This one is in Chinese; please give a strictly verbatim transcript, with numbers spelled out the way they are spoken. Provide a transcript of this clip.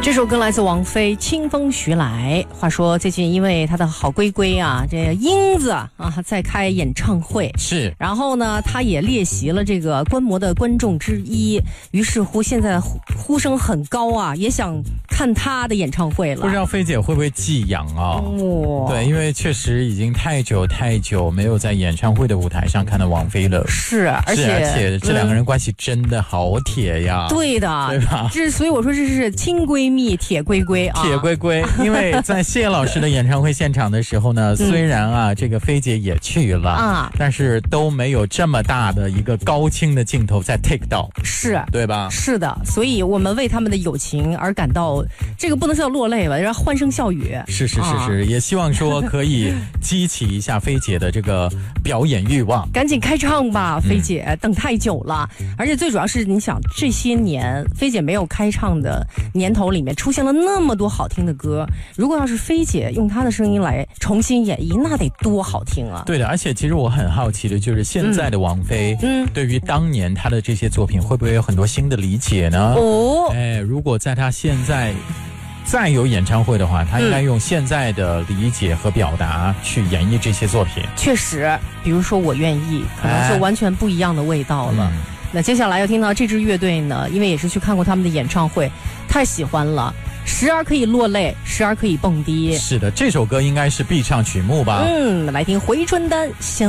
这首歌来自王菲《清风徐来》。话说最近因为她的好闺闺啊，这英子啊在开演唱会， 是， 然后呢，她也列席了这个观摩的观众之一，于是乎现在呼呼声很高啊，也想看她的演唱会了。 不知道菲姐会不会寄养啊？哦，对，因为确实已经太久太久没有在演唱会的舞台上看到王菲了。 是，而且是而且这两个人关系真的好铁呀。 嗯、对的， 对吧？ 这所以我说这是亲闺蜜铁龟龟啊， 铁龟龟。因为在谢老师的演唱会现场的时候呢，嗯、虽然啊这个菲姐也去了啊，但是都没有这么大的一个高清的镜头在 take 到， 是对吧？ 是的，所以我们为他们的友情而感到，这个不能叫落泪吧，然后欢声笑语。 是是是是，啊、也希望说可以激起一下菲姐的这个表演欲望， 赶紧开唱吧，菲姐，嗯、等太久了。而且最主要是，你想这些年菲姐没有开唱的年头里面，出现了那么多好听的歌，如果要是菲姐用她的声音来重新演绎，那得多好听啊！ 对的，而且其实我很好奇的就是现在的王菲，嗯，对于当年她的这些作品，会不会有很多新的理解呢？哦，哎，如果在她现在再有演唱会的话，她应该用现在的理解和表达去演绎这些作品。 确实，比如说《我愿意》，可能就完全不一样的味道了。嗯，那接下来要听到这支乐队呢，因为也是去看过他们的演唱会，太喜欢了，时而可以落泪，时而可以蹦迪。 是的，这首歌应该是必唱曲目吧？ 嗯，来听《回春丹》。